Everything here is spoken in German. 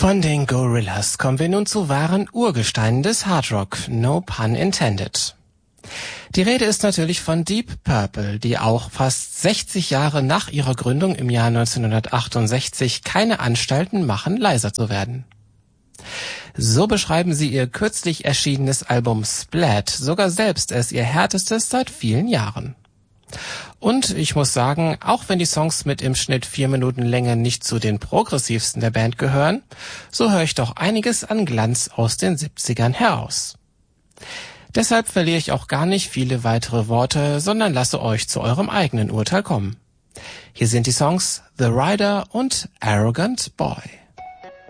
Von den Gorillaz kommen wir nun zu wahren Urgesteinen des Hardrock, no pun intended. Die Rede ist natürlich von Deep Purple, die auch fast 60 Jahre nach ihrer Gründung im Jahr 1968 keine Anstalten machen, leiser zu werden. So beschreiben sie ihr kürzlich erschienenes Album Splat sogar selbst als ihr härtestes seit vielen Jahren. Und ich muss sagen, auch wenn die Songs mit im Schnitt 4 Minuten Länge nicht zu den progressivsten der Band gehören, so höre ich doch einiges an Glanz aus den 70ern heraus. Deshalb verliere ich auch gar nicht viele weitere Worte, sondern lasse euch zu eurem eigenen Urteil kommen. Hier sind die Songs The Rider und Arrogant Boy.